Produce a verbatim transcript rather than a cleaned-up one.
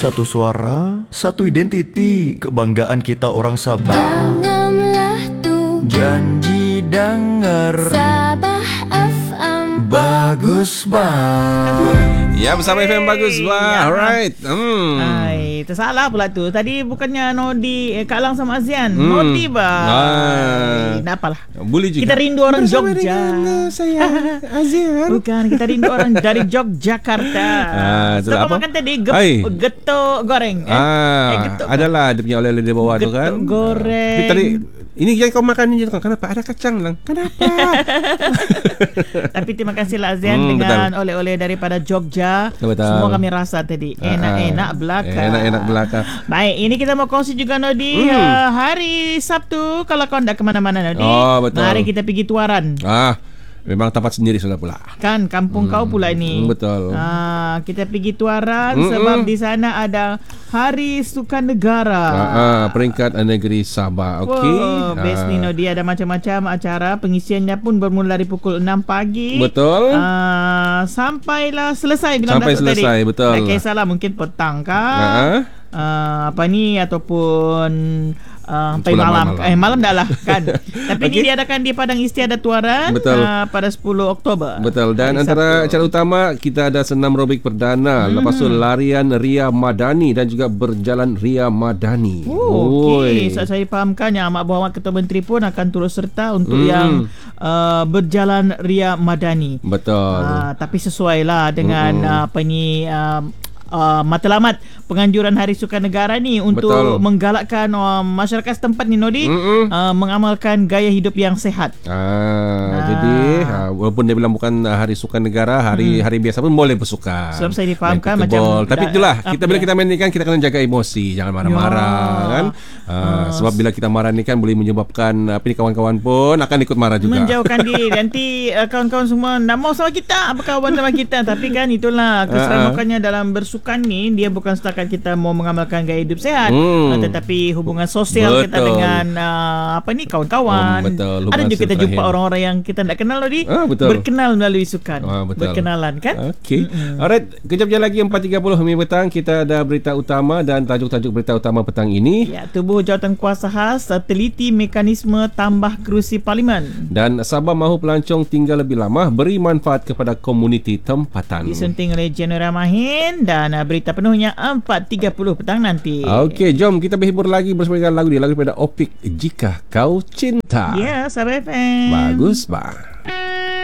Satu suara, satu identiti, kebanggaan kita orang Sabah. Tanamlah tu Janji dengar Sabah F M. bagus bang. Ya, bersama F M Bagus Bang. Alright. Hmm. Hai, tersalah pula tu. Tadi bukannya Nodi, eh, Kak Lang sama Azian. Hmm. Nodi bang. Ah. Tak apalah. Boleh juga. Kita rindu orang Bersama Jogja. dengan saya Azian. Bukan, kita rindu orang dari Yogyakarta. Ah, itulah Siapa apa? makan tadi? Gep, Hai. getuk goreng. Eh? Ah, eh, getuk adalah dia punya oleh-oleh di bawah tu kan. Getuk goreng. Tapi tadi ini yang kau makan ni kan, kenapa ada kacang lang? Kenapa? Tapi terima kasih lah Azian Hmm, dengan oleh-oleh daripada Jogja. Betul. Semua kami rasa tadi enak-enak belaka. Enak-enak belaka. Baik, ini kita mau kongsi juga Nodi. Hmm. uh, Hari Sabtu kalau kau nak ke mana-mana Nodi, Oh, betul. mari kita pergi Tuaran. Ah, memang tempat sendiri sudah pula. Kan kampung kau pula ini. Hmm, betul. Ah, kita pergi Tuaran Mm-mm. sebab di sana ada Hari Sukan Negara. Ah, ah, peringkat negeri Sabah. Okey. Wow, best ni Ah, Nodi, ada macam-macam acara. Pengisiannya pun bermula dari pukul enam pagi. Betul. Uh, sampailah selesai bilang Sampai Datuk selesai, tadi. betul. Tak kisahlah, mungkin petang kah? Ah, ah. Uh, apa ni ataupun uh, sampai Pulang malam. malam. Eh malam dah lah kan. Tapi Okey. ini diadakan di Padang Istiadat Tuaran Betul. uh, pada sepuluh Oktober. Betul. Dan Hari antara Sabtu. acara utama kita ada senam robik perdana, Hmm. lepas tu larian Ria Madani dan juga berjalan Ria Madani. Oh, Oi. okey. So, saya fahamkan yang Amat Berhormat Ketua Menteri pun akan turut serta untuk Hmm. yang uh, berjalan Ria Madani. Betul. Uh, tapi sesuai lah dengan Mm-mm. uh, apa ni uh, uh, matlamat penganjuran Hari Sukan Negara ni untuk Betul. menggalakkan uh, masyarakat setempat ni Nodi Mm-mm. uh, mengamalkan gaya hidup yang sehat. Ah, Ah. jadi ah, walaupun dia bilang bukan ah, Hari Sukan Negara, hari Hmm. hari biasa pun boleh bersukan. Sebab saya difahamkan Main macam pickleball. Tapi da- itulah apa kita bila dia? kita main ni kan kita kena jaga emosi, jangan marah-marah Ya. kan. Ah, Ah. sebab bila kita marah ni kan boleh menyebabkan apa ni kawan-kawan pun akan ikut marah juga. Menjauhkan diri. Nanti uh, kawan-kawan semua nak mau sama kita, berkawan sama kita. Tapi kan itulah keseramukanya dalam bersukan ni, dia bukan setakat kita mau mengamalkan gaya hidup sehat, Hmm. uh, tetapi hubungan sosial kita Betul. dengan uh, apa ni kawan-kawan. Hmm, betul. Ada Hubungan juga kita jumpa silaturahim. orang-orang yang kita tak kenal tadi. Ah, betul. Berkenal melalui sukan. Ah, betul. Berkenalan kan? Okey. Alright, kejap je lagi empat tiga puluh H M petang kita ada berita utama dan tajuk-tajuk berita utama petang ini. Ya, tubuh jawatan kuasa khas uh, teliti mekanisme tambah kerusi parlimen. Dan Sabah mahu pelancong tinggal lebih lama, beri manfaat kepada komuniti tempatan. Disunting oleh Jenera Mahin dan uh, berita penuhnya empat tiga puluh petang nanti. Okey, jom kita berhibur lagi bersama dengan lagu dia, lagu daripada Opik, Jika Kau Cinta. Ya, Sabah F M. Bagus, bah.